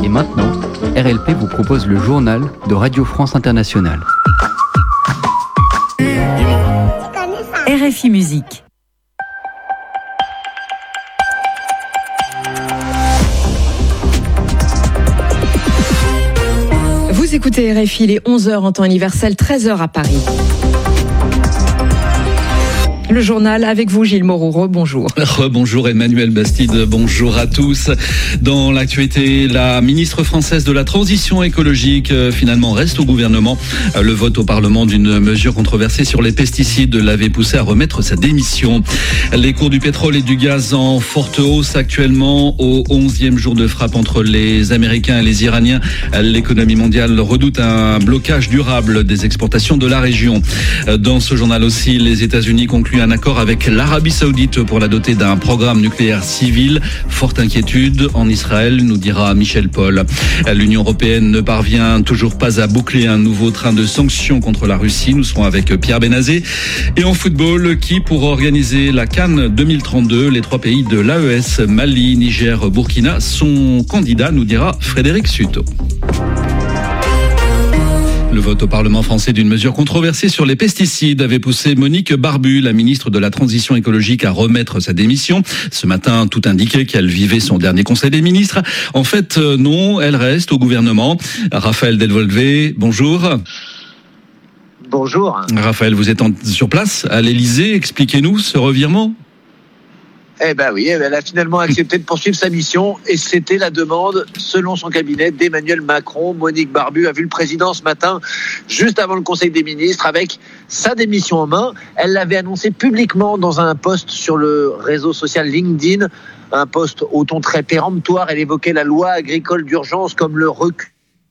maintenant, RLP vous propose le journal de Radio France Internationale. RFI Musique. Vous écoutez RFI, il est 11h en temps universel, 13h à Paris. Le journal avec vous, Gilles Moreau. Bonjour. Bonjour Emmanuel Bastide, bonjour à tous. Dans l'actualité, la ministre française de la Transition écologique finalement reste au gouvernement. Le vote au Parlement d'une mesure controversée sur les pesticides l'avait poussé à remettre sa démission. Les cours du pétrole et du gaz en forte hausse actuellement au 11e jour de frappe entre les Américains et les Iraniens. L'économie mondiale redoute un blocage durable des exportations de la région. Dans ce journal aussi, les États-Unis concluent un accord avec l'Arabie Saoudite pour la doter d'un programme nucléaire civil. Forte inquiétude en Israël, nous dira Michel Paul. L'Union européenne ne parvient toujours pas à boucler un nouveau train de sanctions contre la Russie. Nous serons avec Pierre Benazé. Et en football, qui pour organiser la CAN 2032, les 3 pays de l'AES, Mali, Niger, Burkina, sont candidats, nous dira Frédéric Suto. Le vote au Parlement français d'une mesure controversée sur les pesticides avait poussé Monique Barbu, la ministre de la Transition écologique, à remettre sa démission. Ce matin, tout indiquait qu'elle vivait son dernier conseil des ministres. En fait, non, elle reste au gouvernement. Raphaël Delvolvé, bonjour. Bonjour. Raphaël, vous êtes sur place à l'Élysée. Expliquez-nous ce revirement. Eh ben oui, elle a finalement accepté de poursuivre sa mission et c'était la demande, selon son cabinet, d'Emmanuel Macron. Monique Barbu a vu le président ce matin, juste avant le Conseil des ministres, avec sa démission en main. Elle l'avait annoncé publiquement dans un post sur le réseau social LinkedIn, un post au ton très péremptoire. Elle évoquait la loi agricole d'urgence comme le recul.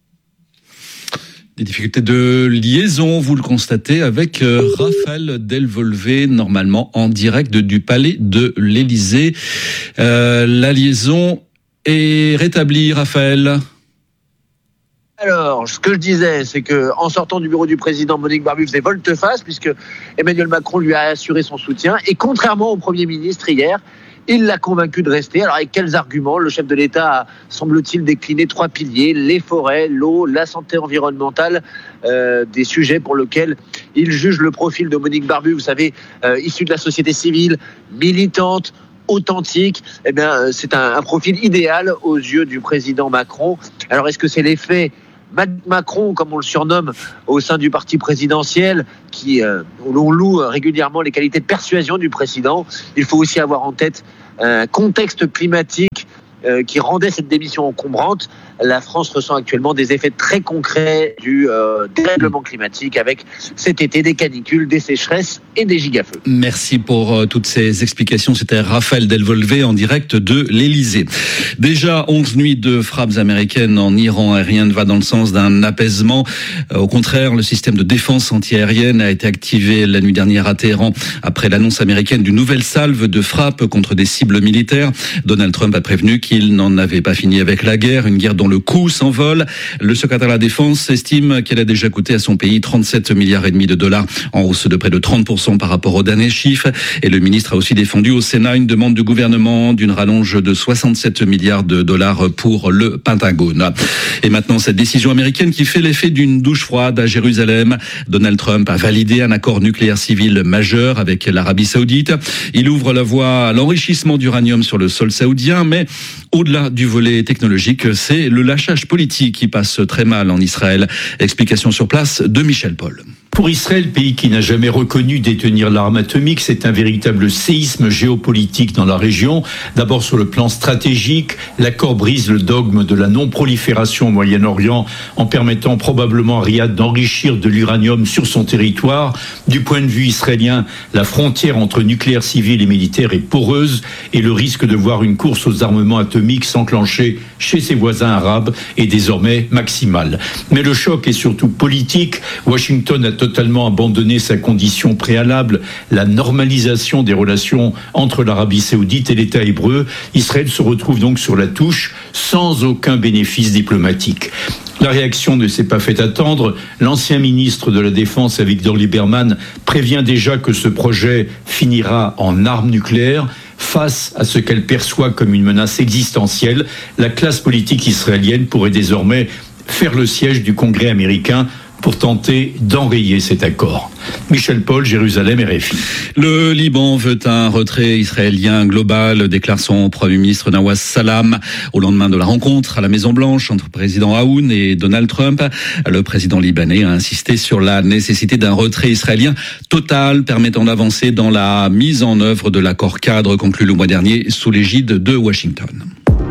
Des difficultés de liaison, vous le constatez, avec Raphaël Delvolvé, normalement en direct du palais de l'Élysée. La liaison est rétablie, Raphaël. Alors, ce que je disais, c'est que en sortant du bureau du président, Monique Barbu faisait volte-face, puisque Emmanuel Macron lui a assuré son soutien. Et contrairement au Premier ministre hier, il l'a convaincu de rester. Alors, avec quels arguments ? Le chef de l'État a, semble-t-il, décliné 3 piliers, les forêts, l'eau, la santé environnementale, des sujets pour lesquels il juge le profil de Monique Barbu, vous savez, issue de la société civile, militante, authentique. Eh bien, c'est un profil idéal aux yeux du président Macron. Alors, est-ce que c'est l'effet Macron, comme on le surnomme au sein du parti présidentiel, où l'on loue régulièrement les qualités de persuasion du président? Il faut aussi avoir en tête un contexte climatique qui rendait cette démission encombrante. La France ressent actuellement des effets très concrets du dérèglement climatique avec cet été des canicules, des sécheresses et des gigafeux. Merci pour toutes ces explications. C'était Raphaël Delvolvé en direct de l'Élysée. Déjà 11 nuits de frappes américaines en Iran et rien ne va dans le sens d'un apaisement. Au contraire, le système de défense antiaérienne a été activé la nuit dernière à Téhéran après l'annonce américaine d'une nouvelle salve de frappes contre des cibles militaires. Donald Trump a prévenu qu'il n'en avait pas fini avec la guerre, une guerre dont le coût s'envole. Le secrétaire à la Défense estime qu'elle a déjà coûté à son pays 37,5 milliards de dollars, en hausse de près de 30% par rapport au dernier chiffre. Et le ministre a aussi défendu au Sénat une demande du gouvernement d'une rallonge de 67 milliards de dollars pour le Pentagone. Et maintenant, cette décision américaine qui fait l'effet d'une douche froide à Jérusalem. Donald Trump a validé un accord nucléaire civil majeur avec l'Arabie Saoudite. Il ouvre la voie à l'enrichissement d'uranium sur le sol saoudien, mais au-delà du volet technologique, c'est le lâchage politique qui passe très mal en Israël. Explication sur place de Michel Paul. Pour Israël, pays qui n'a jamais reconnu détenir l'arme atomique, c'est un véritable séisme géopolitique dans la région. D'abord sur le plan stratégique, l'accord brise le dogme de la non-prolifération au Moyen-Orient en permettant probablement à Riyad d'enrichir de l'uranium sur son territoire. Du point de vue israélien, la frontière entre nucléaire civil et militaire est poreuse et le risque de voir une course aux armements atomiques s'enclencher chez ses voisins arabes est désormais maximal. Mais le choc est surtout politique. Washington a totalement abandonné sa condition préalable, la normalisation des relations entre l'Arabie Saoudite et l'État hébreu. Israël se retrouve donc sur la touche sans aucun bénéfice diplomatique. La réaction ne s'est pas fait attendre. L'ancien ministre de la Défense, Avigdor Lieberman, prévient déjà que ce projet finira en arme nucléaire. Face à ce qu'elle perçoit comme une menace existentielle, la classe politique israélienne pourrait désormais faire le siège du Congrès américain pour tenter d'enrayer cet accord. Michel Paul, Jérusalem, RFI. Le Liban veut un retrait israélien global, déclare son Premier ministre Nawaz Salam au lendemain de la rencontre à la Maison-Blanche entre le président Aoun et Donald Trump. Le président libanais a insisté sur la nécessité d'un retrait israélien total permettant d'avancer dans la mise en œuvre de l'accord cadre conclu le mois dernier sous l'égide de Washington.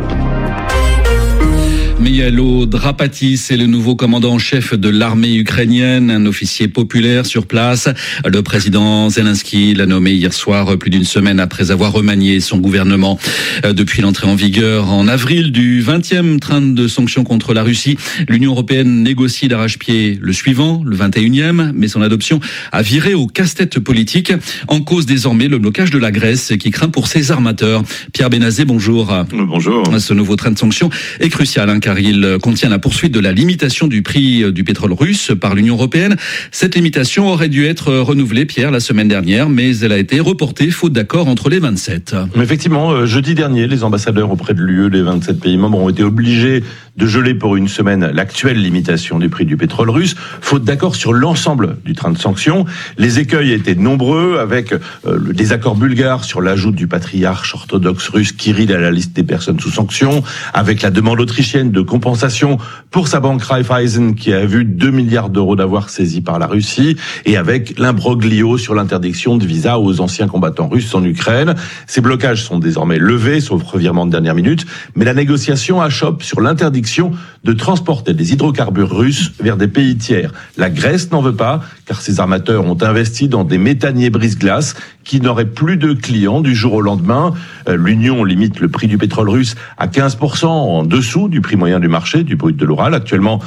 Mihailo Drapatis est le nouveau commandant en chef de l'armée ukrainienne, un officier populaire sur place. Le président Zelensky l'a nommé hier soir, plus d'une semaine après avoir remanié son gouvernement. Depuis l'entrée en vigueur en avril du 20e train de sanctions contre la Russie, l'Union européenne négocie d'arrache-pied le suivant, le 21e, mais son adoption a viré au casse-tête politique. En cause désormais le blocage de la Grèce qui craint pour ses armateurs. Pierre Benazé, bonjour. Bonjour. Ce nouveau train de sanctions est crucial, car il contient la poursuite de la limitation du prix du pétrole russe par l'Union européenne. Cette limitation aurait dû être renouvelée, Pierre, la semaine dernière, mais elle a été reportée faute d'accord entre les 27. Effectivement, jeudi dernier, les ambassadeurs auprès de l'UE, les 27 pays membres, ont été obligés de geler pour une semaine l'actuelle limitation du prix du pétrole russe, faute d'accord sur l'ensemble du train de sanctions. Les écueils étaient nombreux, avec le désaccord bulgare sur l'ajout du patriarche orthodoxe russe Kirill à la liste des personnes sous sanctions, avec la demande autrichienne de compensation pour sa banque Raiffeisen qui a vu 2 milliards d'euros d'avoirs saisis par la Russie, et avec l'imbroglio sur l'interdiction de visa aux anciens combattants russes en Ukraine. Ces blocages sont désormais levés, sauf revirement de dernière minute, mais la négociation achoppe sur l'interdiction de transporter des hydrocarbures russes vers des pays tiers. La Grèce n'en veut pas, car ses armateurs ont investi dans des méthaniers brise-glace qui n'auraient plus de clients du jour au lendemain. L'Union limite le prix du pétrole russe à 15% en dessous du prix moyen du marché, du brut de l'Oural, actuellement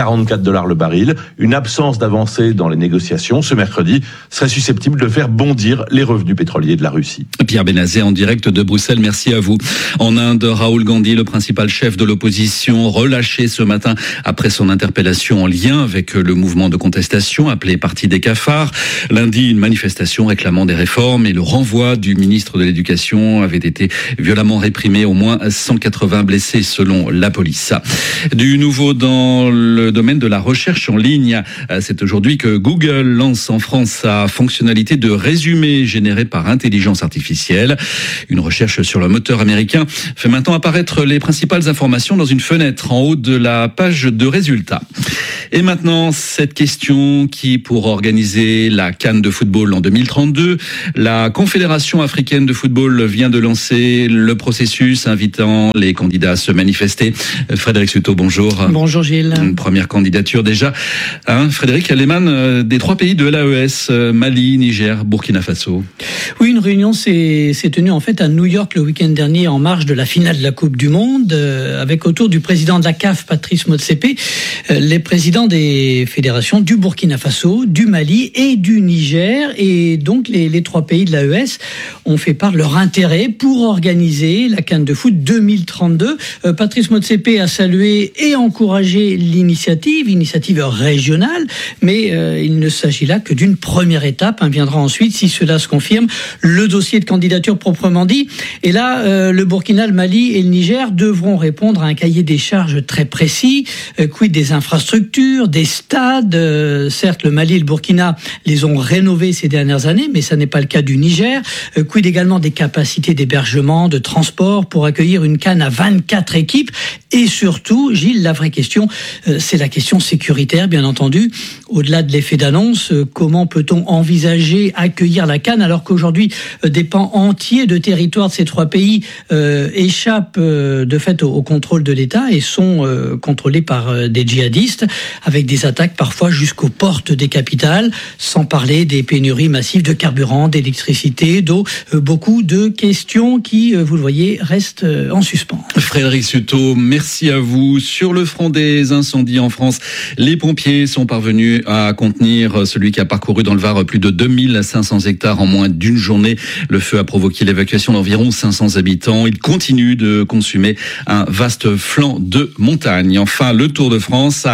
$44 le baril. Une absence d'avancée dans les négociations ce mercredi serait susceptible de faire bondir les revenus pétroliers de la Russie. Pierre Benazé en direct de Bruxelles, merci à vous. En Inde, Rahul Gandhi, le principal chef de l'opposition, relâché ce matin après son interpellation en lien avec le mouvement de contestation appelé Parti des cafards. Lundi, une manifestation réclamant des réformes et le renvoi du ministre de l'Éducation avait été violemment réprimé, au moins 180 blessés selon la police. Du nouveau dans le domaine de la recherche en ligne. C'est aujourd'hui que Google lance en France sa fonctionnalité de résumé généré par intelligence artificielle. Une recherche sur le moteur américain fait maintenant apparaître les principales informations dans une fenêtre en haut de la page de résultats. Et maintenant, cette question qui, pour organiser la CAN de football en 2032, la Confédération africaine de football vient de lancer le processus invitant les candidats à se manifester. Frédéric Suto, bonjour. Bonjour Gilles. Une première candidature déjà. Frédéric, elle émane des 3 pays de l'AES, Mali, Niger, Burkina Faso. Oui, une réunion s'est tenue en fait à New York le week-end dernier en marge de la finale de la Coupe du Monde, avec autour du président de la CAF, Patrice Motsepe, les présidents des fédérations du Burkina Faso, du Mali et du Niger. Et donc les 3 pays de l'AES ont fait part de leur intérêt pour organiser la CAN de foot 2032. Patrice Motsepe a salué et encouragé l'initiative régionale, mais il ne s'agit là que d'une première étape. Viendra ensuite, si cela se confirme, le dossier de candidature proprement dit. Et là, le Burkina, le Mali et le Niger devront répondre à un cahier des charges très précis. Quid des infrastructures, des stades. Certes, le Mali et le Burkina les ont rénovés ces dernières années, mais ça n'est pas le cas du Niger. Quid également des capacités d'hébergement, de transport pour accueillir une CAN à 24 équipes. Et surtout, Gilles, la vraie question, c'est la question sécuritaire, bien entendu. Au-delà de l'effet d'annonce, comment peut-on envisager accueillir la CAN alors qu'aujourd'hui, des pans entiers de territoire de ces 3 pays échappent de fait au contrôle de l'État et sont contrôlés par des djihadistes, avec des attaques parfois jusqu'aux portes des capitales, sans parler des pénuries massives de carburant, d'électricité, d'eau. Beaucoup de questions qui, vous le voyez, restent en suspens. Frédéric Suto, merci à vous. Sur le front des incendies en France, les pompiers sont parvenus à contenir celui qui a parcouru dans le Var plus de 2500 hectares en moins d'une journée. Le feu a provoqué l'évacuation d'environ 500 habitants. Il continue de consumer un vaste flanc de montagne. Enfin, le Tour de France à 4 jours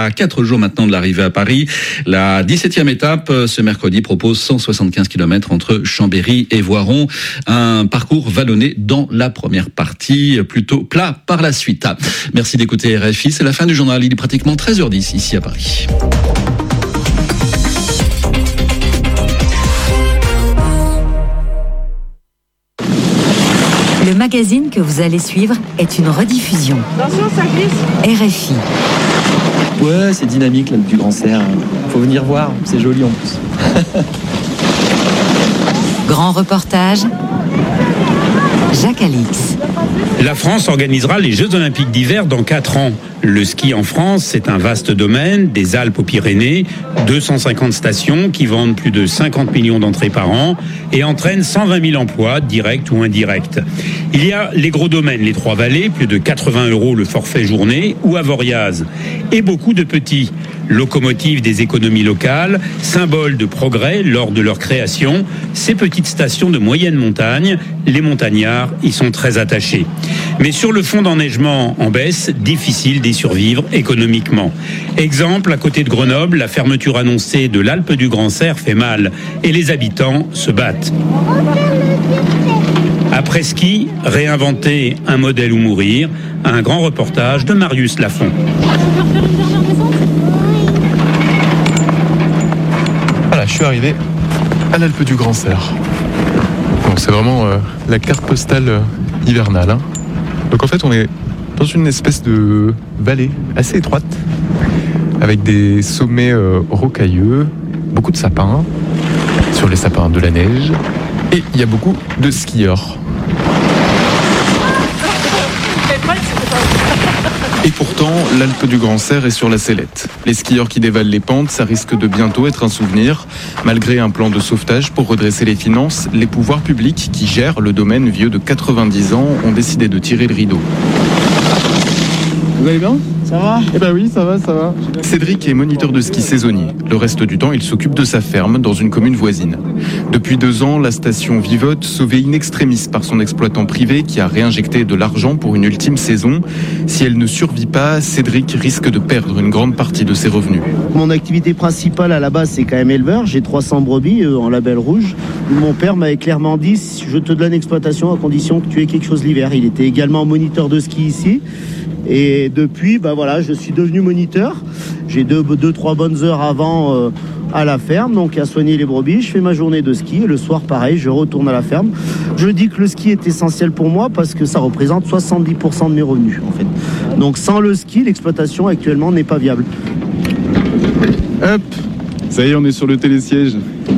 jours maintenant de l'arrivée à Paris. La 17e étape, ce mercredi, propose 175 km entre Chambéry et Voiron. Un parcours vallonné dans la première partie, plutôt plat par la suite. Merci d'écouter RFI. C'est la fin du journal. Il est pratiquement 13h10 ici à Paris. Le magazine que vous allez suivre est une rediffusion. Attention, ça glisse. RFI. Ouais, c'est dynamique l'Alpe du Grand Cerf. Faut venir voir, c'est joli en plus. Grand reportage. Jacques Alix. La France organisera les Jeux Olympiques d'hiver dans 4 ans. Le ski en France, c'est un vaste domaine, des Alpes aux Pyrénées, 250 stations qui vendent plus de 50 millions d'entrées par an et entraînent 120 000 emplois, directs ou indirects. Il y a les gros domaines, les Trois-Vallées, plus de 80 € le forfait journée, ou Avoriaz. Et beaucoup de petits, locomotives des économies locales, symboles de progrès lors de leur création, ces petites stations de moyenne montagne, les montagnards y sont très attachés. Mais sur le fond d'enneigement en baisse, difficile d'y survivre économiquement. Exemple, à côté de Grenoble, la fermeture annoncée de l'Alpe du Grand Cerf fait mal et les habitants se battent. Après ski, réinventer un modèle ou mourir, un grand reportage de Marius Lafont. Voilà, je suis arrivé à l'Alpe du Grand Cerf. Bon, c'est vraiment la carte postale hivernale. Donc en fait, on est dans une espèce de vallée assez étroite, avec des sommets rocailleux, beaucoup de sapins, sur les sapins de la neige, et il y a beaucoup de skieurs. Et pourtant, l'Alpe du Grand Cerf est sur la sellette. Les skieurs qui dévalent les pentes, ça risque de bientôt être un souvenir. Malgré un plan de sauvetage pour redresser les finances, les pouvoirs publics qui gèrent le domaine vieux de 90 ans ont décidé de tirer le rideau. Vous allez bien ? Ça va ? Eh ben oui, ça va. Cédric est moniteur de ski saisonnier. Le reste du temps, il s'occupe de sa ferme dans une commune voisine. Depuis 2 ans, la station vivote, sauvée in extremis par son exploitant privé qui a réinjecté de l'argent pour une ultime saison. Si elle ne survit pas, Cédric risque de perdre une grande partie de ses revenus. Mon activité principale à la base, c'est quand même éleveur. J'ai 300 brebis en label rouge. Mon père m'avait clairement dit, je te donne l'exploitation à condition que tu aies quelque chose l'hiver. Il était également moniteur de ski ici. Et depuis, je suis devenu moniteur. J'ai 2-3 bonnes heures avant à la ferme, donc à soigner les brebis. Je fais ma journée de ski et le soir, pareil, je retourne à la ferme. Je dis que le ski est essentiel pour moi parce que ça représente 70% de mes revenus, en fait. Donc sans le ski, l'exploitation actuellement n'est pas viable. Hop, ça y est, on est sur le télésiège.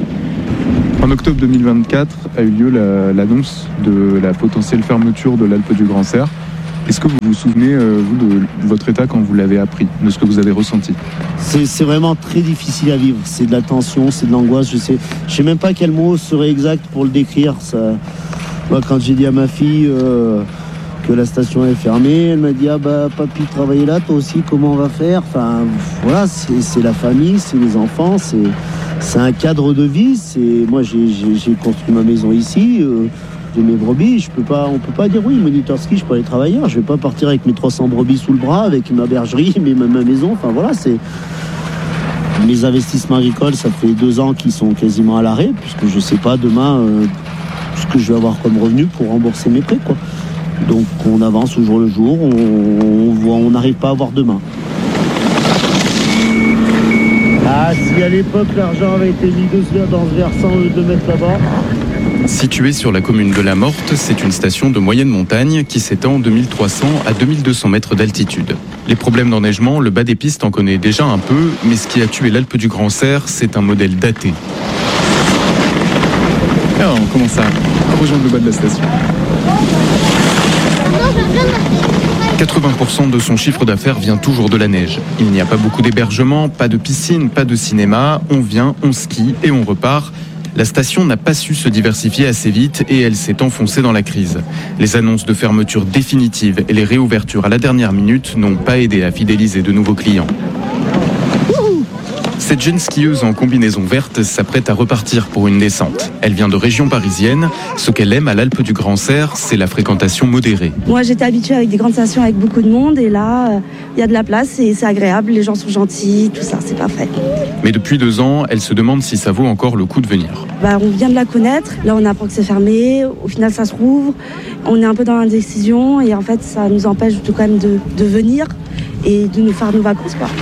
En octobre 2024 a eu lieu l'annonce de la potentielle fermeture de l'Alpe du Grand Cerf. Est-ce que vous vous souvenez, vous, de votre état quand vous l'avez appris, de ce que vous avez ressenti ? C'est vraiment très difficile à vivre. C'est de la tension, c'est de l'angoisse. Je sais même pas quel mot serait exact pour le décrire. Ça, moi, quand j'ai dit à ma fille que la station est fermée, elle m'a dit papy travailler là, toi aussi, comment on va faire ? Enfin, voilà, c'est la famille, c'est les enfants, c'est un cadre de vie. Moi, j'ai construit ma maison ici. J'ai mes brebis, on peut pas dire oui, moniteur ski, je peux aller travailler. Je vais pas partir avec mes 300 brebis sous le bras, avec ma bergerie, ma maison. Enfin voilà, c'est mes investissements agricoles. Ça fait 2 ans qu'ils sont quasiment à l'arrêt, puisque je sais pas demain ce que je vais avoir comme revenu pour rembourser mes prêts, quoi. Donc on avance au jour le jour, on n'arrive pas à voir demain. Ah, si à l'époque l'argent avait été mis dans ce versant de mettre là-bas. Située sur la commune de La Morte, c'est une station de moyenne montagne qui s'étend de 1300 à 2200 mètres d'altitude. Les problèmes d'enneigement, le bas des pistes en connaît déjà un peu, mais ce qui a tué l'Alpe du Grand Cerf, c'est un modèle daté. Alors, on commence à rejoindre le bas de la station. 80% de son chiffre d'affaires vient toujours de la neige. Il n'y a pas beaucoup d'hébergements, pas de piscine, pas de cinéma. On vient, on skie et on repart. La station n'a pas su se diversifier assez vite et elle s'est enfoncée dans la crise. Les annonces de fermeture définitive et les réouvertures à la dernière minute n'ont pas aidé à fidéliser de nouveaux clients. Cette jeune skieuse en combinaison verte s'apprête à repartir pour une descente. Elle vient de région parisienne. Ce qu'elle aime à l'Alpe du Grand Cerf, c'est la fréquentation modérée. Moi, j'étais habituée avec des grandes stations avec beaucoup de monde et là, il y a de la place et c'est agréable. Les gens sont gentils, tout ça, c'est parfait. Mais depuis 2 ans, elle se demande si ça vaut encore le coup de venir. On vient de la connaître. Là, on apprend que c'est fermé. Au final, ça se rouvre. On est un peu dans l'indécision et en fait, ça nous empêche quand même de venir et de nous faire nos vacances, quoi.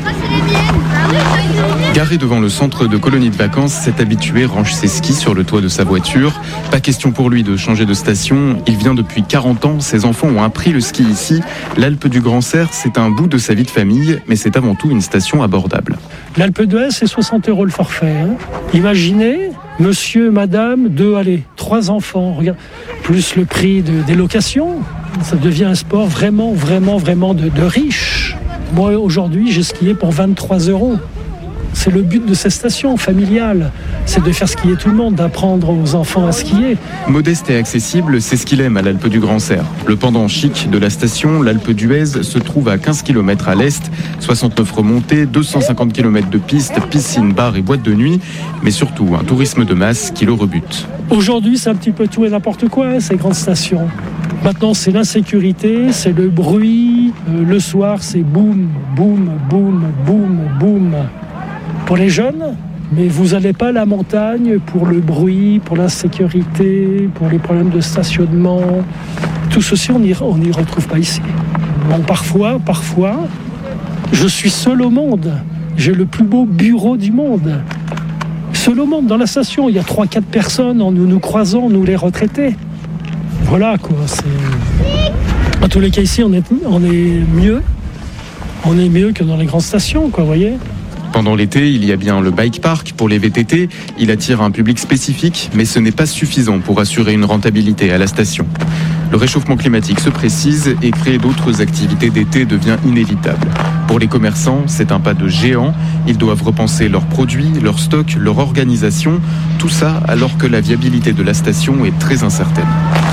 Garé devant le centre de colonie de vacances, cet habitué range ses skis sur le toit de sa voiture. Pas question pour lui de changer de station. Il vient depuis 40 ans. Ses enfants ont appris le ski ici. L'Alpe du Grand Cerf, c'est un bout de sa vie de famille, mais c'est avant tout une station abordable. L'Alpe d'Huez, c'est 60 € le forfait. Imaginez, monsieur, madame, 3 enfants, regarde, plus le prix des locations. Ça devient un sport vraiment de riche. Moi, aujourd'hui, j'ai skié pour 23 €. C'est le but de ces stations familiales, c'est de faire skier tout le monde, d'apprendre aux enfants à skier. Modeste et accessible, c'est ce qu'il aime à l'Alpe du Grand Cerf. Le pendant chic de la station, l'Alpe d'Huez, se trouve à 15 km à l'est, 69 remontées, 250 km de pistes, piscines, bars et boîtes de nuit, mais surtout un tourisme de masse qui le rebute. Aujourd'hui, c'est un petit peu tout et n'importe quoi, ces grandes stations. Maintenant, c'est l'insécurité, c'est le bruit. Le soir, c'est boum, boum, boum, boum, boum. Pour les jeunes, mais vous n'allez pas à la montagne pour le bruit, pour l'insécurité, pour les problèmes de stationnement. Tout ceci, on n'y retrouve pas ici. Bon, parfois, je suis seul au monde. J'ai le plus beau bureau du monde. Seul au monde, dans la station, il y a 3-4 personnes, nous croisons, nous les retraités. Voilà, quoi. En tous les cas, ici, on est mieux. On est mieux que dans les grandes stations, quoi, vous voyez. Pendant l'été, il y a bien le bike park pour les VTT. Il attire un public spécifique, mais ce n'est pas suffisant pour assurer une rentabilité à la station. Le réchauffement climatique se précise et créer d'autres activités d'été devient inévitable. Pour les commerçants, c'est un pas de géant. Ils doivent repenser leurs produits, leurs stocks, leur organisation. Tout ça alors que la viabilité de la station est très incertaine.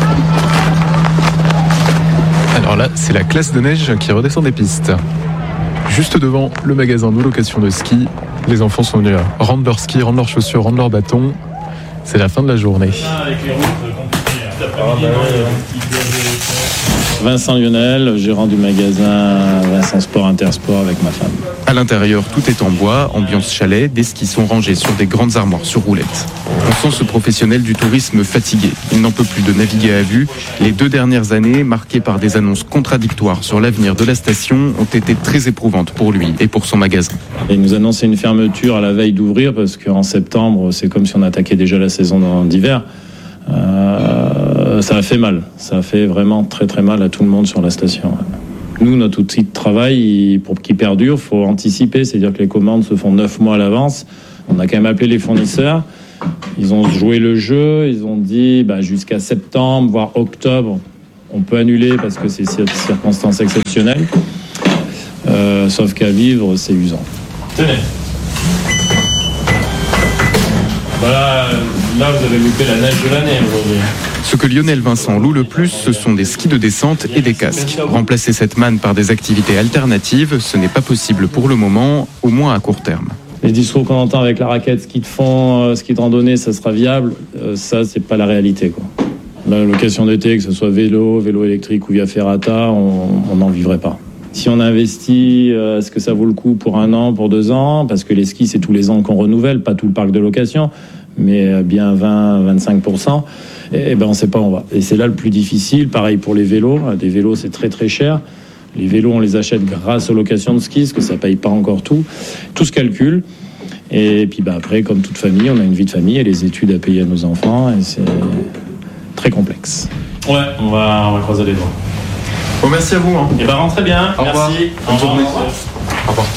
Alors là, c'est la classe de neige qui redescend des pistes. Juste devant le magasin de location de ski, les enfants sont venus rendre leurs skis, rendre leurs chaussures, rendre leurs bâtons. C'est la fin de la journée. Vincent Lionel, gérant du magasin Vincent Sport Intersport avec ma femme. À l'intérieur, tout est en bois, ambiance chalet, des skis sont rangés sur des grandes armoires sur roulettes. On sent ce professionnel du tourisme fatigué. Il n'en peut plus de naviguer à vue. Les 2 dernières années, marquées par des annonces contradictoires sur l'avenir de la station, ont été très éprouvantes pour lui et pour son magasin. Il nous annonçait une fermeture à la veille d'ouvrir parce qu'en septembre, c'est comme si on attaquait déjà la saison d'hiver. Ça a fait mal. Ça a fait vraiment très très mal à tout le monde sur la station. Nous, notre outil de travail, pour qu'il perdure, il faut anticiper. C'est-à-dire que les commandes se font 9 mois à l'avance. On a quand même appelé les fournisseurs. Ils ont joué le jeu. Ils ont dit jusqu'à septembre, voire octobre, on peut annuler parce que c'est circonstances exceptionnelles. Sauf qu'à vivre, c'est usant. Tenez. Voilà, là vous avez loupé la neige de l'année aujourd'hui. Ce que Lionel Vincent loue le plus, ce sont des skis de descente et des casques. Remplacer cette manne par des activités alternatives, ce n'est pas possible pour le moment, au moins à court terme. Les discours qu'on entend avec la raquette, ski de fond, ski de randonnée, ça sera viable, ça c'est pas la réalité, quoi. La location d'été, que ce soit vélo électrique ou via ferrata, on n'en vivrait pas. Si on investit, est-ce que ça vaut le coup pour 1 an, pour 2 ans ? Parce que les skis, c'est tous les ans qu'on renouvelle, pas tout le parc de location, mais bien 20-25%. Et on ne sait pas où on va. Et c'est là le plus difficile. Pareil pour les vélos. Des vélos, c'est très très cher. Les vélos, on les achète grâce aux locations de ski, parce que ça ne paye pas encore tout. Tout se calcule. Et puis après, comme toute famille, on a une vie de famille et les études à payer à nos enfants. Et c'est très complexe. Ouais, on va croiser les doigts. Bon, merci à vous. Et rentrez bien. Au revoir. Merci. Bonne journée. Au revoir.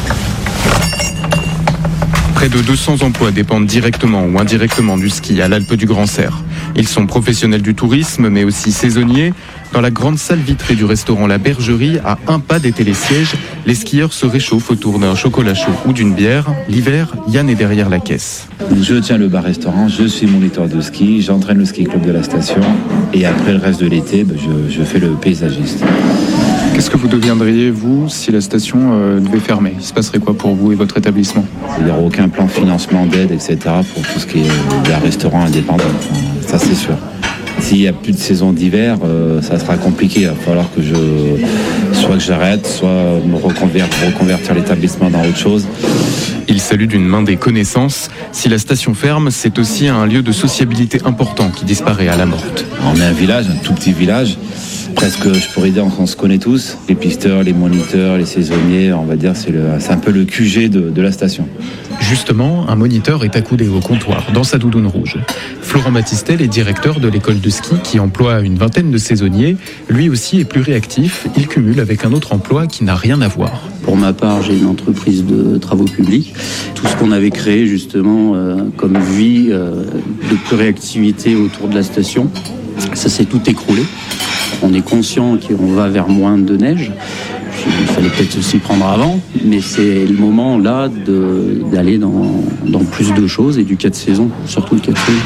Près de 200 emplois dépendent directement ou indirectement du ski à l'Alpe du Grand Cerf. Ils sont professionnels du tourisme, mais aussi saisonniers. Dans la grande salle vitrée du restaurant La Bergerie, à 1 pas des télésièges, les skieurs se réchauffent autour d'un chocolat chaud ou d'une bière. L'hiver, Yann est derrière la caisse. Je tiens le bar-restaurant, je suis moniteur de ski, j'entraîne le ski club de la station et après le reste de l'été, je fais le paysagiste. Qu'est-ce que vous deviendriez, vous, si la station devait fermer ? Il se passerait quoi pour vous et votre établissement ? Il n'y aura aucun plan de financement, d'aide, etc. pour tout ce qui est un restaurant indépendant. Enfin, ça, c'est sûr. S'il n'y a plus de saison d'hiver, ça sera compliqué. Il va falloir que soit que j'arrête, soit me reconvertir l'établissement dans autre chose. Il salue d'une main des connaissances. Si la station ferme, c'est aussi un lieu de sociabilité important qui disparaît à la morte. On est un village, un tout petit village. Presque, je pourrais dire qu'on se connaît tous. Les pisteurs, les moniteurs, les saisonniers, on va dire, c'est un peu le QG de la station. Justement, un moniteur est accoudé au comptoir, dans sa doudoune rouge. Florent Battistel est directeur de l'école de ski qui emploie une vingtaine de saisonniers. Lui aussi est plus réactif. Il cumule avec un autre emploi qui n'a rien à voir. Pour ma part, j'ai une entreprise de travaux publics. Tout ce qu'on avait créé justement comme vie de plus réactivité autour de la station, ça s'est tout écroulé. On est conscient qu'on va vers moins de neige. Il fallait peut-être s'y prendre avant, mais c'est le moment là d'aller dans plus de choses et du 4 saisons, surtout le 4 saisons.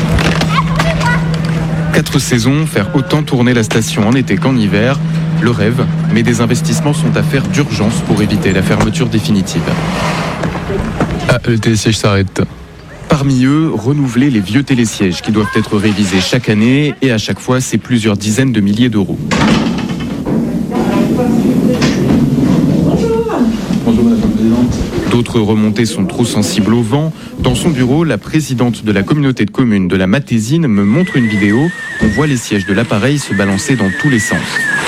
4 saisons, faire autant tourner la station en été qu'en hiver, le rêve, mais des investissements sont à faire d'urgence pour éviter la fermeture définitive. Ah, le télésiège s'arrête. Parmi eux, renouveler les vieux télésièges qui doivent être révisés chaque année et à chaque fois, c'est plusieurs dizaines de milliers d'euros. Bonjour Madame la Présidente. D'autres remontées sont trop sensibles au vent. Dans son bureau, la présidente de la communauté de communes de la Matésine me montre une vidéo. On voit les sièges de l'appareil se balancer dans tous les sens.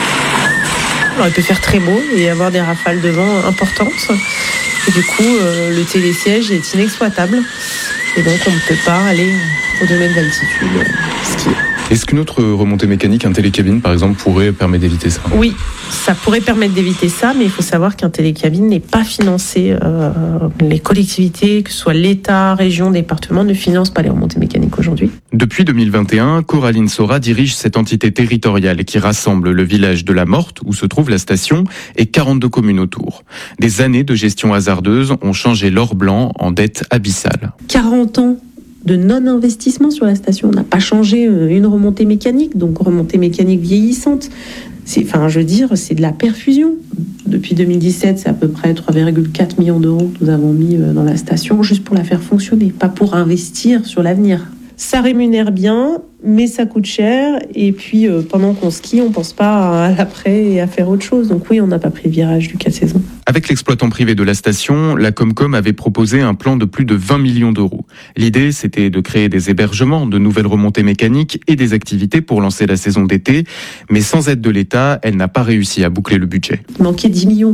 Il aurait pu faire très beau et avoir des rafales de vent importantes. Et du coup, le télésiège est inexploitable. Et donc, on ne peut pas aller au domaine d'altitude skier. Est-ce qu'une autre remontée mécanique, un télécabine par exemple, pourrait permettre d'éviter ça ? Oui, ça pourrait permettre d'éviter ça, mais il faut savoir qu'un télécabine n'est pas financé. Les collectivités, que ce soit l'État, région, département, ne financent pas les remontées mécaniques aujourd'hui. Depuis 2021, Coraline Sora dirige cette entité territoriale qui rassemble le village de la Morte, où se trouve la station, et 42 communes autour. Des années de gestion hasardeuse ont changé l'or blanc en dette abyssale. 40 ans de non-investissement sur la station. On n'a pas changé une remontée mécanique, donc remontée mécanique vieillissante. C'est de la perfusion. Depuis 2017, c'est à peu près 3,4 millions d'euros que nous avons mis dans la station, juste pour la faire fonctionner, pas pour investir sur l'avenir. Ça rémunère bien, mais ça coûte cher. Et puis, pendant qu'on skie, on ne pense pas à l'après et à faire autre chose. Donc oui, on n'a pas pris le virage du 4 saisons. Avec l'exploitant privé de la station, la Comcom avait proposé un plan de plus de 20 millions d'euros. L'idée, c'était de créer des hébergements, de nouvelles remontées mécaniques et des activités pour lancer la saison d'été. Mais sans aide de l'État, elle n'a pas réussi à boucler le budget. Il manquait 10 millions.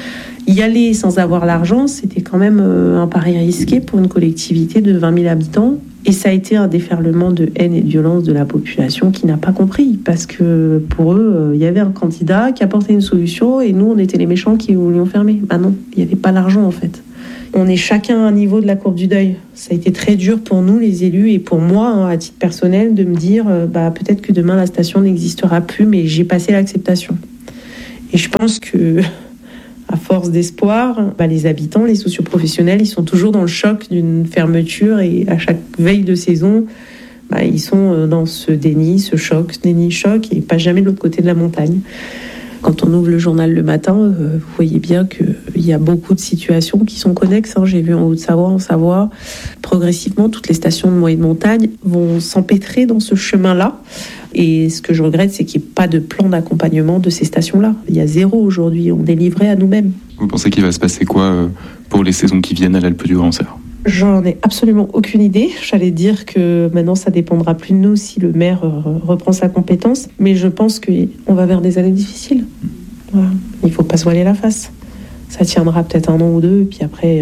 Y aller sans avoir l'argent, c'était quand même un pari risqué pour une collectivité de 20 000 habitants. Et ça a été un déferlement de haine et de violence de la population qui n'a pas compris. Parce que pour eux, il y avait un candidat qui apportait une solution et nous, on était les méchants qui voulions fermer. Bah non, il n'y avait pas l'argent en fait. On est chacun à un niveau de la courbe du deuil. Ça a été très dur pour nous, les élus, et pour moi, à titre personnel, de me dire peut-être que demain, la station n'existera plus, mais j'ai passé l'acceptation. Et je pense que... à force d'espoir, les habitants, les socioprofessionnels, ils sont toujours dans le choc d'une fermeture et à chaque veille de saison, ils sont dans ce déni, choc et pas jamais de l'autre côté de la montagne. Quand on ouvre le journal le matin, vous voyez bien qu'il y a beaucoup de situations qui sont connexes. J'ai vu en Haute-Savoie, en Savoie, progressivement, toutes les stations de moyenne montagne vont s'empêtrer dans ce chemin-là. Et ce que je regrette, c'est qu'il n'y ait pas de plan d'accompagnement de ces stations-là. Il y a 0 aujourd'hui, on est livré à nous-mêmes. Vous pensez qu'il va se passer quoi pour les saisons qui viennent à l'Alpe du Grand Serre ? J'en ai absolument aucune idée. J'allais dire que maintenant, ça dépendra plus de nous si le maire reprend sa compétence. Mais je pense qu'on va vers des années difficiles. Voilà. Il ne faut pas se voiler la face. Ça tiendra peut-être 1 an ou 2, et puis après,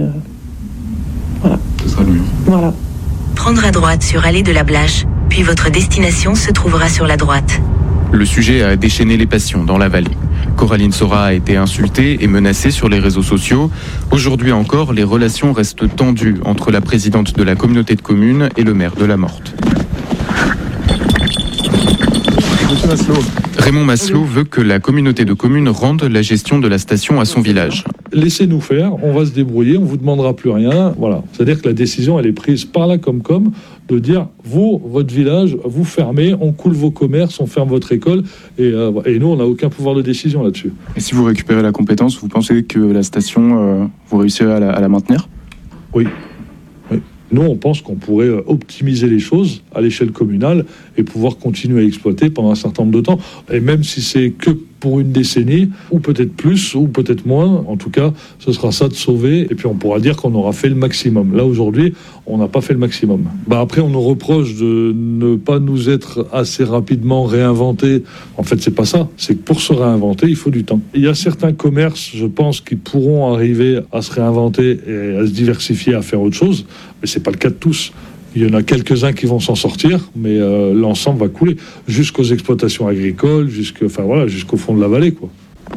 voilà. Ce sera le mieux. Voilà. Prendre à droite sur Allée de la Blache, puis votre destination se trouvera sur la droite. Le sujet a déchaîné les passions dans la vallée. Coraline Sora a été insultée et menacée sur les réseaux sociaux. Aujourd'hui encore, les relations restent tendues entre la présidente de la communauté de communes et le maire de la Morte. Monsieur Maslow. Raymond Masselot veut que la communauté de communes rende la gestion de la station à son village. Laissez-nous faire, on va se débrouiller, on vous demandera plus rien. Voilà. C'est-à-dire que la décision, elle est prise par la Comcom de dire, vous, votre village, vous fermez, on coule vos commerces, on ferme votre école, et nous, on n'a aucun pouvoir de décision là-dessus. Et si vous récupérez la compétence, vous pensez que la station, vous réussirez à la maintenir ? Oui. Nous, on pense qu'on pourrait optimiser les choses à l'échelle communale et pouvoir continuer à exploiter pendant un certain nombre de temps. Et même si c'est que pour une décennie, ou peut-être plus, ou peut-être moins, en tout cas, ce sera ça de sauver. Et puis on pourra dire qu'on aura fait le maximum. Là, aujourd'hui, on n'a pas fait le maximum. Après, on nous reproche de ne pas nous être assez rapidement réinventés. En fait, c'est pas ça. C'est que pour se réinventer, il faut du temps. Il y a certains commerces, je pense, qui pourront arriver à se réinventer et à se diversifier, à faire autre chose. Mais c'est pas le cas de tous. Il y en a quelques-uns qui vont s'en sortir, mais l'ensemble va couler jusqu'aux exploitations agricoles, jusqu'au fond de la vallée, quoi.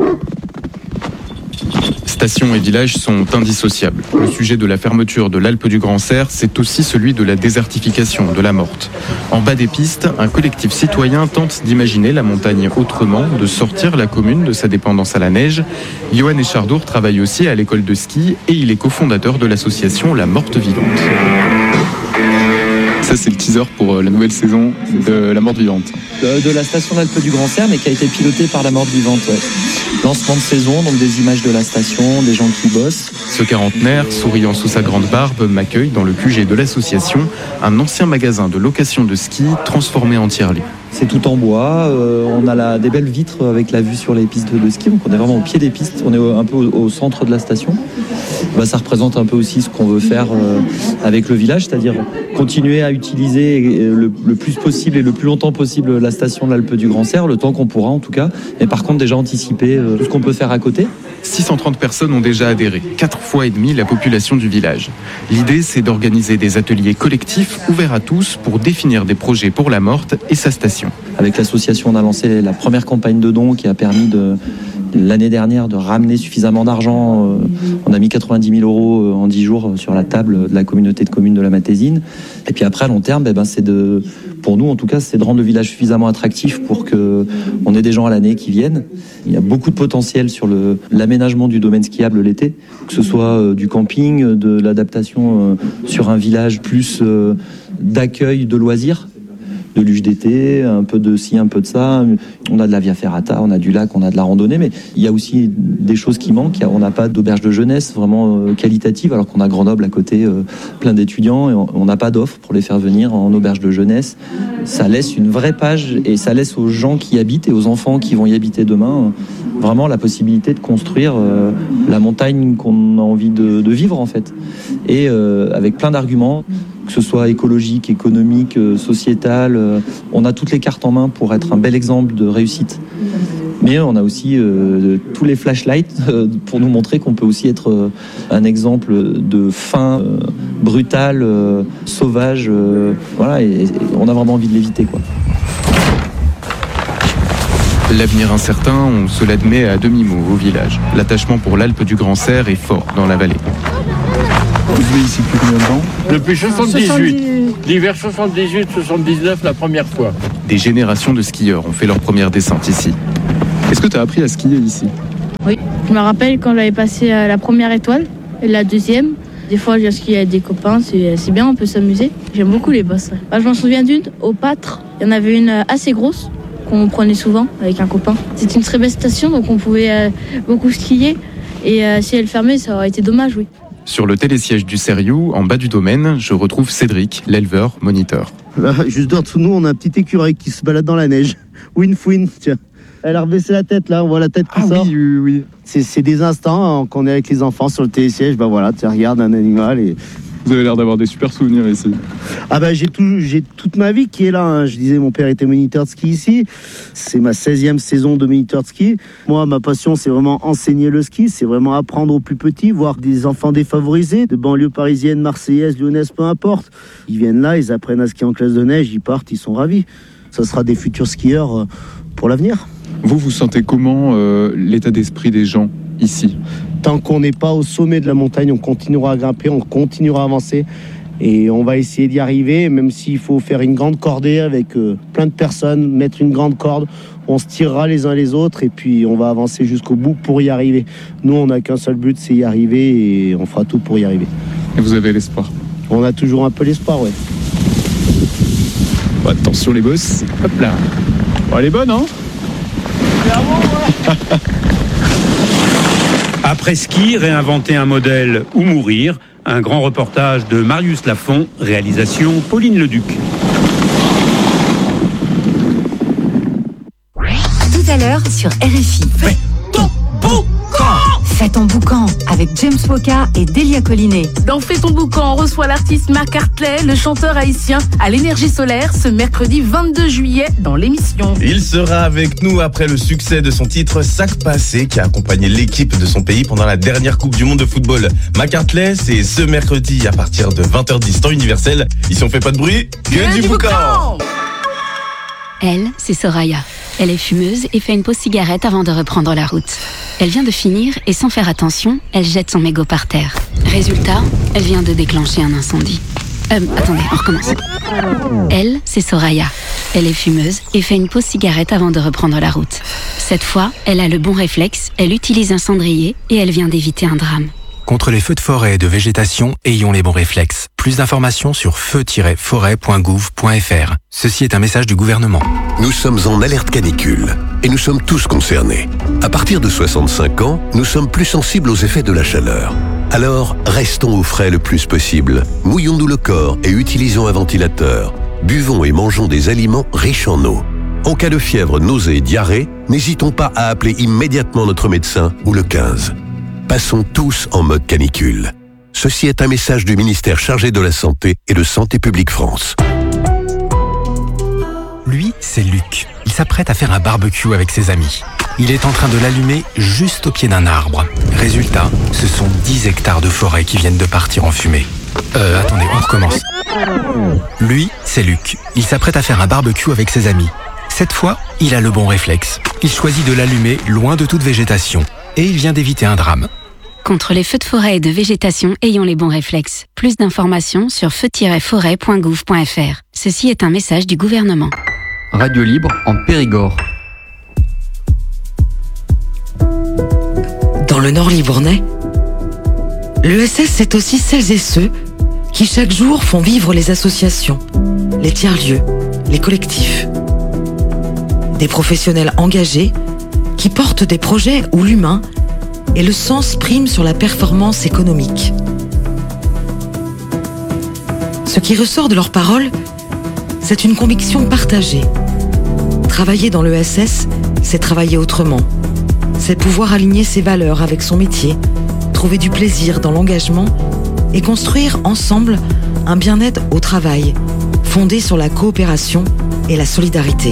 Station et village sont indissociables. Le sujet de la fermeture de l'Alpe du Grand Cerf, c'est aussi celui de la désertification de la Morte. En bas des pistes, un collectif citoyen tente d'imaginer la montagne autrement, de sortir la commune de sa dépendance à la neige. Johan Echardour travaille aussi à l'école de ski et il est cofondateur de l'association La Morte Vivante. Ça, c'est le teaser pour la nouvelle saison de La Morte Vivante. De la station d'Alpe du Grand Cerf, mais qui a été pilotée par La Morte Vivante. Ouais. Lancement de saison, donc des images de la station, des gens qui bossent. Ce quarantenaire, souriant sous sa grande barbe, m'accueille dans le QG de l'association, un ancien magasin de location de ski transformé en tiers-lieu. C'est tout en bois, on a des belles vitres avec la vue sur les pistes de ski, donc on est vraiment au pied des pistes, on est un peu au centre de la station. Ça représente un peu aussi ce qu'on veut faire avec le village, c'est-à-dire continuer à utiliser le plus possible et le plus longtemps possible la station de l'Alpe du Grand Cerf, le temps qu'on pourra en tout cas, mais par contre déjà anticiper tout ce qu'on peut faire à côté. 630 personnes ont déjà adhéré, 4 fois et demi la population du village. L'idée, c'est d'organiser des ateliers collectifs ouverts à tous pour définir des projets pour la Morte et sa station. Avec l'association, on a lancé la première campagne de dons qui a permis l'année dernière de ramener suffisamment d'argent. On a mis 90 000 € en 10 jours sur la table de la communauté de communes de la Matésine. Et puis après, à long terme, pour nous en tout cas, c'est de rendre le village suffisamment attractif pour qu'on ait des gens à l'année qui viennent. Il y a beaucoup de potentiel sur l'aménagement du domaine skiable l'été, que ce soit du camping, de l'adaptation sur un village, plus d'accueil de loisirs, de luge d'été, un peu de ci, un peu de ça. On a de la via ferrata, on a du lac, on a de la randonnée, mais il y a aussi des choses qui manquent. On n'a pas d'auberge de jeunesse vraiment qualitative, alors qu'on a Grenoble à côté, plein d'étudiants, et on n'a pas d'offre pour les faire venir en auberge de jeunesse. Ça laisse une vraie page, et ça laisse aux gens qui y habitent et aux enfants qui vont y habiter demain vraiment la possibilité de construire la montagne qu'on a envie de vivre en fait. Et avec plein d'arguments, que ce soit écologique, économique, sociétal, on a toutes les cartes en main pour être un bel exemple de réussite. Mais on a aussi tous les flashlights pour nous montrer qu'on peut aussi être un exemple de fin, brutal, sauvage. Voilà, et on a vraiment envie de l'éviter, quoi. L'avenir incertain, on se l'admet à demi-mot au village. L'attachement pour l'Alpe du Grand Cerf est fort dans la vallée. Vous vivez ici depuis combien de temps ? Depuis 78. L'hiver 78-79, la première fois. Des générations de skieurs ont fait leur première descente ici. Est-ce que tu as appris à skier ici ? Oui, je me rappelle quand j'avais passé la première étoile et la deuxième. Des fois, je ski avec des copains, c'est bien, on peut s'amuser. J'aime beaucoup les bosses. Je m'en souviens d'une, au Pâtre. Il y en avait une assez grosse qu'on prenait souvent avec un copain. C'était une très belle station, donc on pouvait beaucoup skier. Et si elle fermait, ça aurait été dommage, oui. Sur le télésiège du Seriou, en bas du domaine, je retrouve Cédric, l'éleveur moniteur. Là, juste dessous de nous, on a un petit écureuil qui se balade dans la neige. Winfouine, tiens. Elle a rebaissé la tête, là, on voit la tête qui sort. Oui. C'est des instants qu'on est avec les enfants sur le télésiège. Voilà, tu regardes un animal et... Vous avez l'air d'avoir des super souvenirs ici. J'ai toute ma vie qui est là. Hein. Je disais, mon père était moniteur de ski ici. C'est ma 16e saison de moniteur de ski. Moi, ma passion, c'est vraiment enseigner le ski. C'est vraiment apprendre aux plus petits, voir des enfants défavorisés, de banlieues parisiennes, marseillaises, lyonnaises, peu importe. Ils viennent là, ils apprennent à skier en classe de neige, ils partent, ils sont ravis. Ça sera des futurs skieurs pour l'avenir. Vous sentez comment l'état d'esprit des gens ici ? Tant qu'on n'est pas au sommet de la montagne, on continuera à grimper, on continuera à avancer. Et on va essayer d'y arriver, même s'il faut faire une grande cordée avec plein de personnes, mettre une grande corde. On se tirera les uns les autres et puis on va avancer jusqu'au bout pour y arriver. Nous, on n'a qu'un seul but, c'est y arriver et on fera tout pour y arriver. Et vous avez l'espoir? On a toujours un peu l'espoir, ouais. Bon, attention les boss. Hop là. Bon, elle est bonne, hein? Après ski, réinventer un modèle ou mourir. Un grand reportage de Marius Lafont, réalisation Pauline Leduc. Tout à l'heure sur RFI. Fais ton boucan avec James Woka et Delia Collinet. Dans Fais ton boucan, on reçoit l'artiste Marc Hartley, le chanteur haïtien, à l'Énergie Solaire ce mercredi 22 juillet dans l'émission. Il sera avec nous après le succès de son titre Sac Passé qui a accompagné l'équipe de son pays pendant la dernière Coupe du Monde de football. Marc Hartley, c'est ce mercredi à partir de 20h10 temps universel. Ici on fait pas de bruit, que du boucan. Elle, c'est Soraya. Elle est fumeuse et fait une pause cigarette avant de reprendre la route. Elle vient de finir et sans faire attention, elle jette son mégot par terre. Résultat, elle vient de déclencher un incendie. Attendez, on recommence. Elle, c'est Soraya. Elle est fumeuse et fait une pause cigarette avant de reprendre la route. Cette fois, elle a le bon réflexe, elle utilise un cendrier et elle vient d'éviter un drame. Contre les feux de forêt et de végétation, ayons les bons réflexes. Plus d'informations sur feu-forêt.gouv.fr. Ceci est un message du gouvernement. Nous sommes en alerte canicule et nous sommes tous concernés. À partir de 65 ans, nous sommes plus sensibles aux effets de la chaleur. Alors, restons au frais le plus possible. Mouillons-nous le corps et utilisons un ventilateur. Buvons et mangeons des aliments riches en eau. En cas de fièvre, nausée et diarrhée, n'hésitons pas à appeler immédiatement notre médecin ou le 15. Passons tous en mode canicule. Ceci est un message du ministère chargé de la Santé et de Santé publique France. Lui, c'est Luc. Il s'apprête à faire un barbecue avec ses amis. Il est en train de l'allumer juste au pied d'un arbre. Résultat, ce sont 10 hectares de forêt qui viennent de partir en fumée. Attendez, on recommence. Lui, c'est Luc. Il s'apprête à faire un barbecue avec ses amis. Cette fois, il a le bon réflexe. Il choisit de l'allumer loin de toute végétation. Et il vient d'éviter un drame. Contre les feux de forêt et de végétation, ayons les bons réflexes. Plus d'informations sur feu-forêt.gouv.fr. Ceci est un message du gouvernement. Radio libre en Périgord. Dans le Nord Libournais, l'ESS, c'est aussi celles et ceux qui chaque jour font vivre les associations, les tiers-lieux, les collectifs. Des professionnels engagés qui portent des projets où l'humain et le sens priment sur la performance économique. Ce qui ressort de leurs paroles, c'est une conviction partagée. Travailler dans l'ESS, c'est travailler autrement. C'est pouvoir aligner ses valeurs avec son métier, trouver du plaisir dans l'engagement et construire ensemble un bien-être au travail, fondé sur la coopération et la solidarité.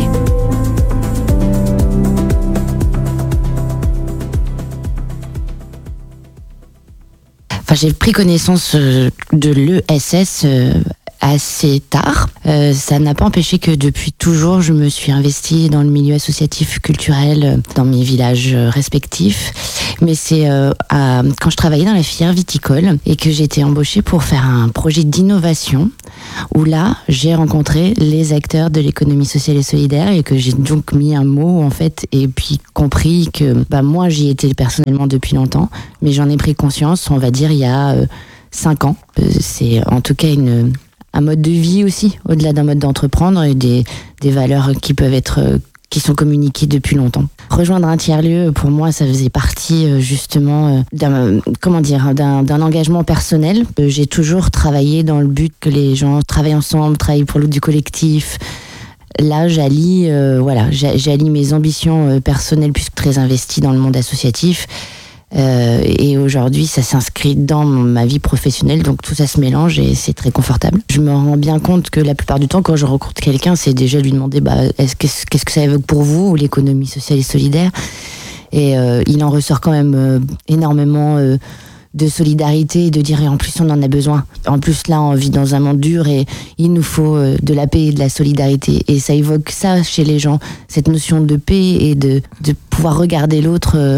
Enfin, j'ai pris connaissance de l'ESS assez tard. Ça n'a pas empêché que depuis toujours, je me suis investie dans le milieu associatif culturel dans mes villages respectifs. Mais c'est quand je travaillais dans la filière viticole et que j'ai été embauchée pour faire un projet d'innovation où là, j'ai rencontré les acteurs de l'économie sociale et solidaire et que j'ai donc mis un mot en fait et puis compris que moi j'y étais personnellement depuis longtemps, mais j'en ai pris conscience, on va dire il y a 5 ans. C'est en tout cas un mode de vie aussi, au-delà d'un mode d'entreprendre et des valeurs qui peuvent être qui sont communiquées depuis longtemps. Rejoindre un tiers-lieu, pour moi, ça faisait partie justement d'un engagement personnel. J'ai toujours travaillé dans le but que les gens travaillent ensemble, travaillent pour l'autre du collectif. Là, j'allie mes ambitions personnelles puisque très investie dans le monde associatif. Et aujourd'hui, ça s'inscrit dans ma vie professionnelle, donc tout ça se mélange et c'est très confortable. Je me rends bien compte que la plupart du temps, quand je rencontre quelqu'un, c'est déjà lui demander qu'est-ce que ça évoque pour vous, l'économie sociale et solidaire. Et il en ressort quand même énormément de solidarité et de dire et en plus on en a besoin. En plus là, on vit dans un monde dur et il nous faut de la paix et de la solidarité. Et ça évoque ça chez les gens, cette notion de paix et de pouvoir regarder l'autre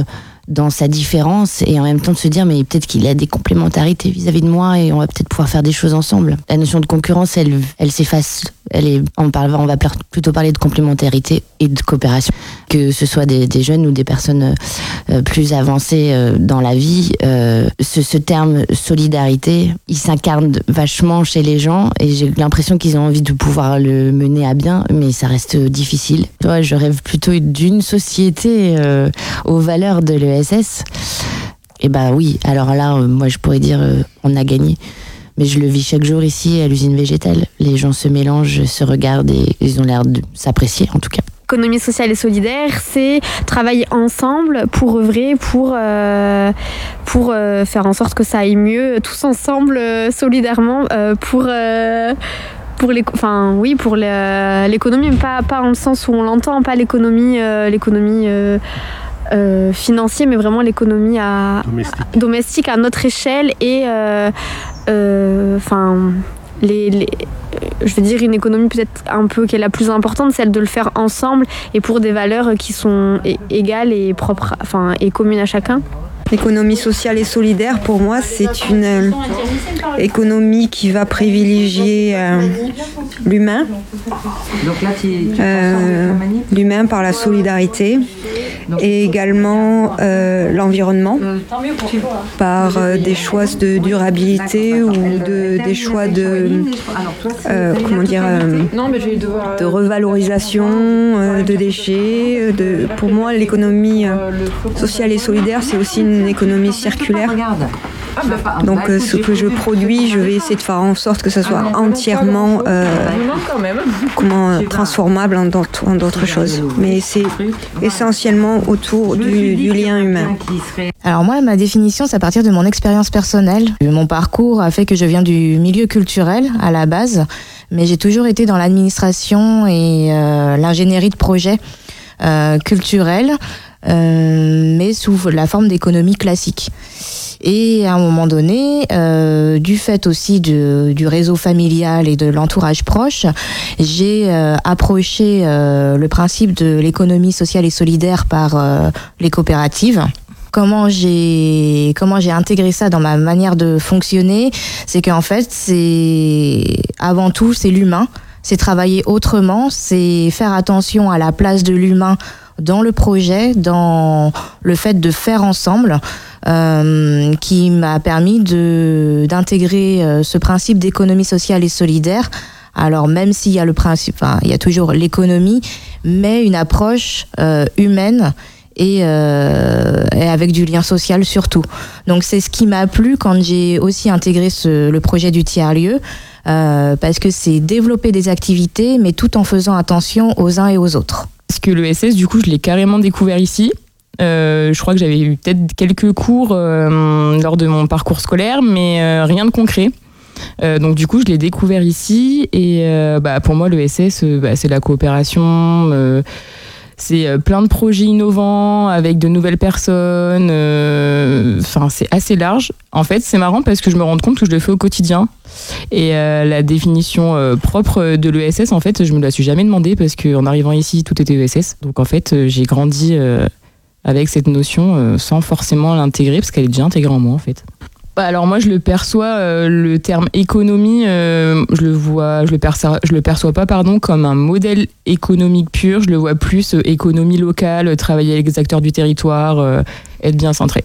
dans sa différence et en même temps de se dire mais peut-être qu'il a des complémentarités vis-à-vis de moi et on va peut-être pouvoir faire des choses ensemble. La notion de concurrence, elle s'efface. On va plutôt parler de complémentarité et de coopération. Que ce soit des jeunes ou des personnes plus avancées dans la vie, ce terme solidarité, il s'incarne vachement chez les gens et j'ai l'impression qu'ils ont envie de pouvoir le mener à bien, mais ça reste difficile. Je rêve plutôt d'une société aux valeurs de l'ESS. Et oui, alors là, moi je pourrais dire on a gagné. Mais je le vis chaque jour ici à l'usine végétale. Les gens se mélangent, se regardent et ils ont l'air de s'apprécier en tout cas. L'économie sociale et solidaire, c'est travailler ensemble pour œuvrer, pour faire en sorte que ça aille mieux, tous ensemble, solidairement, pour l'économie, mais pas dans le sens où on l'entend, pas l'économie financière, mais vraiment l'économie domestique à notre échelle et je veux dire une économie peut-être un peu qui est la plus importante, celle de le faire ensemble et pour des valeurs qui sont égales et propres, et communes à chacun. L'économie sociale et solidaire, pour moi, c'est une économie qui va privilégier l'humain, l'humain par la solidarité, et également l'environnement par des choix de durabilité ou des choix de revalorisation de déchets. Pour moi, l'économie sociale et solidaire, c'est aussi une économie circulaire. Donc ce que je produis, je vais essayer de faire en sorte que ça soit entièrement transformable en d'autres choses. Mais c'est essentiellement autour du lien humain. Alors moi, ma définition, c'est à partir de mon expérience personnelle. Mon parcours a fait que je viens du milieu culturel à la base, mais j'ai toujours été dans l'administration et l'ingénierie de projets culturels, mais sous la forme d'économie classique. Et à un moment donné, du fait aussi du réseau familial et de l'entourage proche, j'ai approché le principe de l'économie sociale et solidaire par les coopératives. Comment j'ai intégré ça dans ma manière de fonctionner, c'est qu'en fait, avant tout, c'est l'humain, c'est travailler autrement, c'est faire attention à la place de l'humain dans le projet, dans le fait de faire ensemble, qui m'a permis d'intégrer ce principe d'économie sociale et solidaire. Alors même s'il y a il y a toujours l'économie, mais une approche humaine et avec du lien social surtout. Donc c'est ce qui m'a plu quand j'ai aussi intégré le projet du tiers-lieu, parce que c'est développer des activités, mais tout en faisant attention aux uns et aux autres. Parce que l'ESS, du coup, je l'ai carrément découvert ici. Je crois que j'avais eu peut-être quelques cours lors de mon parcours scolaire, mais rien de concret. Donc du coup, je l'ai découvert ici. Et pour moi, l'ESS, c'est la coopération. C'est plein de projets innovants avec de nouvelles personnes. C'est assez large. En fait, c'est marrant parce que je me rends compte que je le fais au quotidien. Et la définition propre de l'ESS, en fait, je me la suis jamais demandé parce qu'en arrivant ici, tout était ESS. Donc en fait, j'ai grandi avec cette notion sans forcément l'intégrer parce qu'elle est déjà intégrée en moi, en fait. Alors moi, je le perçois, le terme économie, je le perçois pas comme un modèle économique pur. Je le vois plus économie locale, travailler avec les acteurs du territoire, être bien centré.